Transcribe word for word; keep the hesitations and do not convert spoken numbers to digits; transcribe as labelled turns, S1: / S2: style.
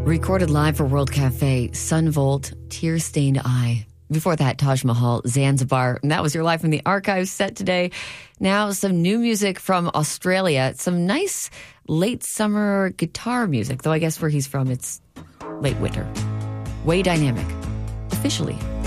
S1: Recorded live for World Cafe, Sun Volt, Tear Stained Eye. Before that, Taj Mahal, Zanzibar. And that was your Live from the Archives set today. Now, some new music from Australia. Some nice late summer guitar music, though I guess where he's from, it's late winter. Way Dynamic, officially.